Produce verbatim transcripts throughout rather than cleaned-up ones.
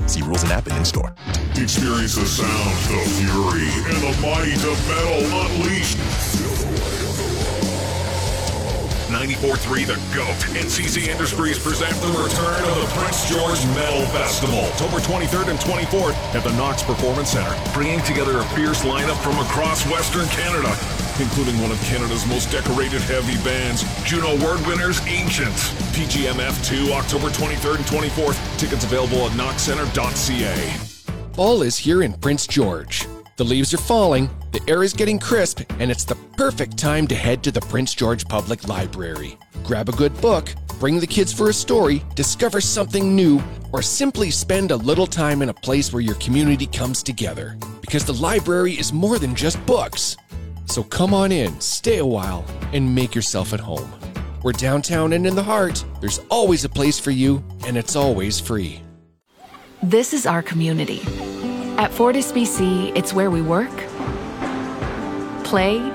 See rules and app and in-store. Experience the sound, the fury, and the might of metal unleashed. ninety-four point three The GOAT and C C Industries present the return of the Prince George Metal Festival, October twenty-third and twenty-fourth at the Knox Performance Center, bringing together a fierce lineup from across Western Canada, including one of Canada's most decorated heavy bands, Juno Award winners Ancients. P G M F two, October twenty-third and twenty-fourth. Tickets available at knox center dot c a. Fall is here in Prince George. The leaves are falling, the air is getting crisp, and it's the perfect time to head to the Prince George Public Library. Grab a good book, bring the kids for a story, discover something new, or simply spend a little time in a place where your community comes together. Because the library is more than just books. So come on in, stay a while, and make yourself at home. We're downtown and in the heart. There's always a place for you, and it's always free. This is our community. At Fortis B C, it's where we work, play,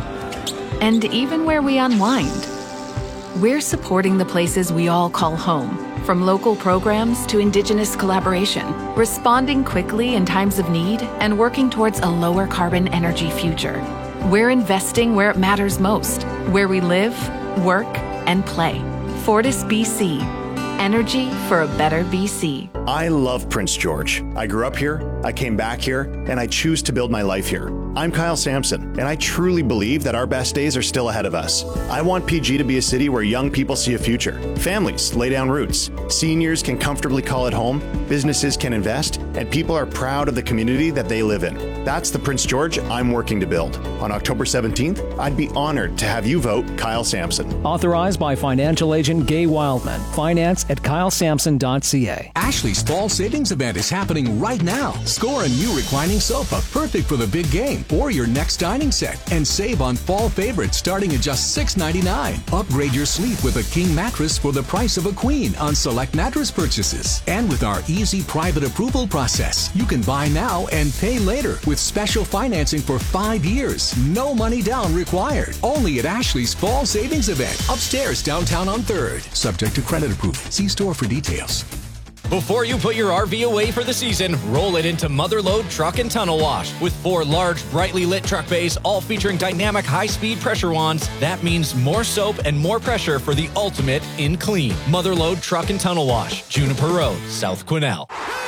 and even where we unwind. We're supporting the places we all call home, from local programs to Indigenous collaboration, responding quickly in times of need, and working towards a lower carbon energy future. We're investing where it matters most, where we live, work, and play. Fortis B C. Energy for a better B C. I love Prince George. I grew up here, I came back here, and I choose to build my life here. I'm Kyle Sampson, and I truly believe that our best days are still ahead of us. I want P G to be a city where young people see a future. Families lay down roots. Seniors can comfortably call it home. Businesses can invest, and people are proud of the community that they live in. That's the Prince George I'm working to build. On October seventeenth, I'd be honored to have you vote Kyle Sampson. Authorized by financial agent Gay Wildman. Finance at kyle sampson dot c a. Ashley's Fall Savings Event is happening right now. Score a new reclining sofa, perfect for the big game, or your next dining set, and save on fall favorites starting at just six ninety-nine. Upgrade your sleep with a king mattress for the price of a queen on select mattress purchases. And with our easy private approval process, you can buy now and pay later with special financing for five years. No money down required. Only at Ashley's Fall Savings Event, upstairs downtown on third. Subject to credit approval. See store for details. Before you put your R V away for the season, roll it into Motherlode Truck and Tunnel Wash. With four large, brightly lit truck bays, all featuring dynamic high-speed pressure wands, that means more soap and more pressure for the ultimate in clean. Motherlode Truck and Tunnel Wash, Juniper Road, South Quesnel.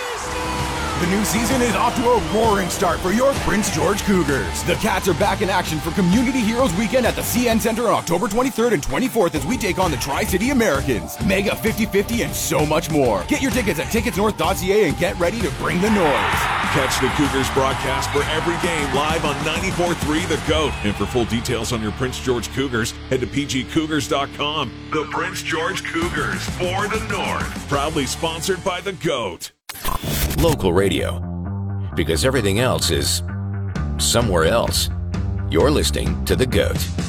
The new season is off to a roaring start for your Prince George Cougars. The Cats are back in action for Community Heroes Weekend at the C N Center on October twenty-third and twenty-fourth as we take on the Tri-City Americans, Mega fifty fifty, and so much more. Get your tickets at tickets north dot c a and get ready to bring the noise. Catch the Cougars broadcast for every game live on ninety-four point three The GOAT. And for full details on your Prince George Cougars, head to p g cougars dot com. The Prince George Cougars for the North. Proudly sponsored by The GOAT. Local radio. Because everything else is somewhere else. You're listening to The GOAT.